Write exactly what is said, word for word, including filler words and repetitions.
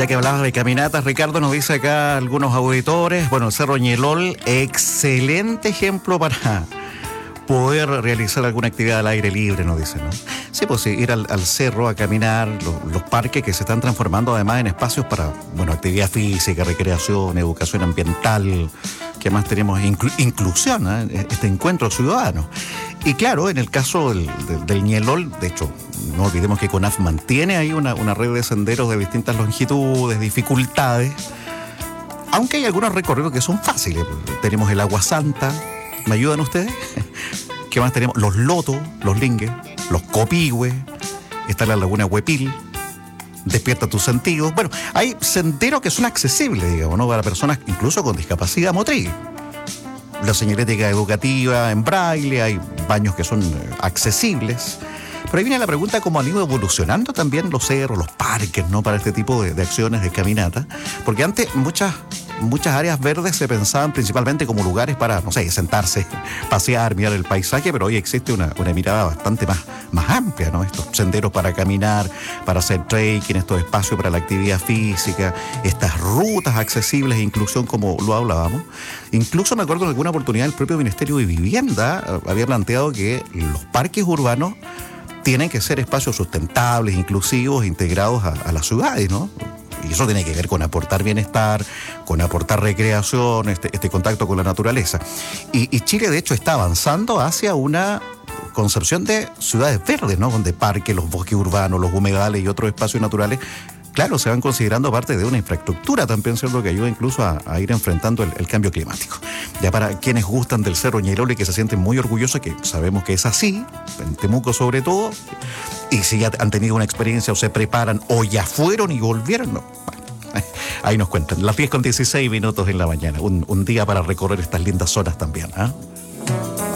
Ya que hablabas de caminatas, Ricardo, nos dice acá algunos auditores, bueno, el Cerro Ñelol, excelente ejemplo para poder realizar alguna actividad al aire libre, nos dicen, ¿no? Sí, pues sí, ir al, al cerro a caminar, lo, los parques que se están transformando además en espacios para, bueno, actividad física, recreación, educación ambiental, que más tenemos inclu, inclusión, ¿eh? Este encuentro ciudadano. Y claro, en el caso del, del, del Ñelol, de hecho, no olvidemos que CONAF mantiene ahí una, una red de senderos de distintas longitudes, dificultades, aunque hay algunos recorridos que son fáciles. Tenemos el Agua Santa, ¿me ayudan ustedes? ¿Qué más tenemos? Los Lotos, los Lingues, los Copihue, está la Laguna Huepil, Despierta tus sentidos. Bueno, hay senderos que son accesibles, digamos, ¿no? Para personas incluso con discapacidad motriz. La señalética educativa en braille, hay baños que son accesibles. Pero ahí viene la pregunta cómo han ido evolucionando también los cerros, los parques, ¿no? Para este tipo de, de acciones de caminata. Porque antes muchas, muchas áreas verdes se pensaban principalmente como lugares para, no sé, sentarse, pasear, mirar el paisaje, pero hoy existe una, una mirada bastante más, más amplia, ¿no? Estos senderos para caminar, para hacer trekking, estos espacios para la actividad física, estas rutas accesibles e inclusión como lo hablábamos. Incluso me acuerdo en alguna oportunidad el propio Ministerio de Vivienda había planteado que los parques urbanos tienen que ser espacios sustentables, inclusivos, integrados a, a las ciudades, ¿no? Y eso tiene que ver con aportar bienestar, con aportar recreación, este, este contacto con la naturaleza. Y, y Chile, de hecho, está avanzando hacia una concepción de ciudades verdes, ¿no? Donde parques, los bosques urbanos, los humedales y otros espacios naturales, claro, se van considerando parte de una infraestructura también, ¿cierto? Que ayuda incluso a, a ir enfrentando el, el cambio climático. Ya para quienes gustan del Cerro Ñelol y que se sienten muy orgullosos, que sabemos que es así, en Temuco sobre todo, y si ya han tenido una experiencia o se preparan o ya fueron y volvieron, no. Bueno, ahí nos cuentan. Las diez con dieciséis minutos en la mañana. Un, un día para recorrer estas lindas zonas también, ¿ah? ¿eh?